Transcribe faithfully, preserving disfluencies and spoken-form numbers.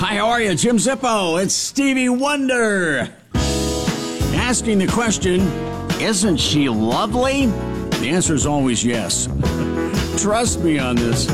Hi, how are you? Jim Zippo. It's Stevie Wonder. Asking the question, isn't she lovely? The answer is always yes. Trust me on this.